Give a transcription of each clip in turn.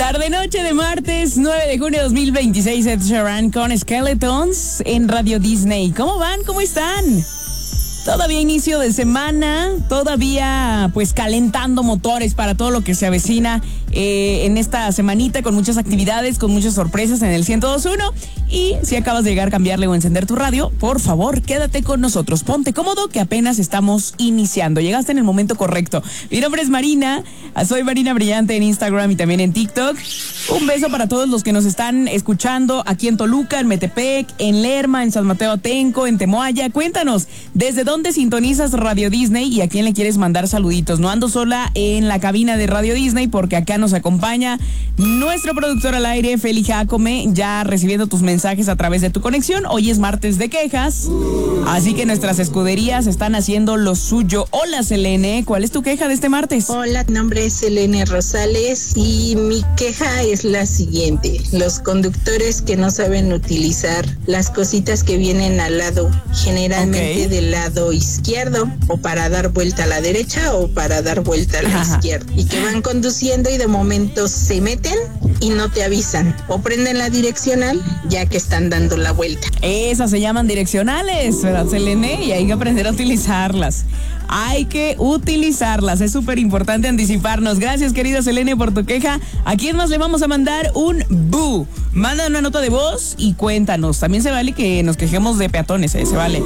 Tarde-noche de martes, 9 de junio de 2026, Ed Sheeran con Skeletons en Radio Disney. ¿Cómo van? ¿Cómo están? Todavía inicio de semana, todavía pues calentando motores para todo lo que se avecina en esta semanita, con muchas actividades, con muchas sorpresas en el 102.1. Y si acabas de llegar, cambiarle o encender tu radio, por favor, quédate con nosotros. Ponte cómodo que apenas estamos iniciando. Llegaste en el momento correcto. Mi nombre es Marina, soy Marina Brillante en Instagram y también en TikTok. Un beso para todos los que nos están escuchando aquí en Toluca, en Metepec, en Lerma, en San Mateo Atenco, en Temoaya. Cuéntanos, ¿desde dónde sintonizas Radio Disney y a quién le quieres mandar saluditos? No ando sola en la cabina de Radio Disney porque acá nos acompaña nuestro productor al aire, Feli Jacome, ya recibiendo tus mensajes a través de tu conexión. Hoy es martes de quejas, así que nuestras escuderías están haciendo lo suyo. Hola, Selene, ¿cuál es tu queja de este martes? Hola, mi nombre es Selene Rosales y mi queja es la siguiente: los conductores que no saben utilizar las cositas que vienen al lado, generalmente del lado izquierdo, o para dar vuelta a la derecha o para dar vuelta a la izquierda, y que van conduciendo y de momento se meten y no te avisan, o prenden la direccional ya que están dando la vuelta. Esas se llaman direccionales, ¿verdad, Selene? Y hay que aprender a utilizarlas. Hay que utilizarlas, es súper importante anticiparnos. Gracias, querida Selene, por tu queja. ¿A quién más le vamos a mandar un boo? Manda una nota de voz y cuéntanos. También se vale que nos quejemos de peatones, se vale.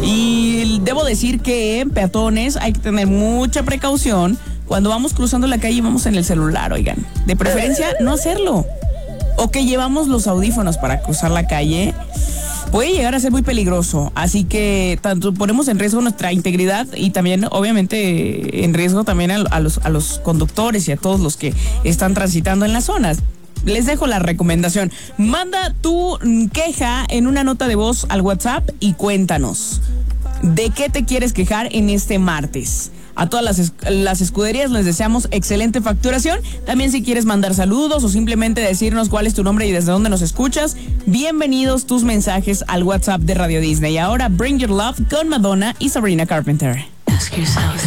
Y debo decir que peatones hay que tener mucha precaución cuando vamos cruzando la calle y vamos en el celular, oigan. De preferencia, no hacerlo. O que llevamos los audífonos para cruzar la calle. Puede llegar a ser muy peligroso, así que tanto ponemos en riesgo nuestra integridad y también, obviamente, en riesgo también a los conductores y a todos los que están transitando en las zonas. Les dejo la recomendación. Manda tu queja en una nota de voz al WhatsApp y cuéntanos de qué te quieres quejar en este martes. A todas las escuderías les deseamos excelente facturación. También si quieres mandar saludos o simplemente decirnos cuál es tu nombre y desde dónde nos escuchas, bienvenidos tus mensajes al WhatsApp de Radio Disney. Ahora Bring Your Love con Madonna y Sabrina Carpenter. Ask yourself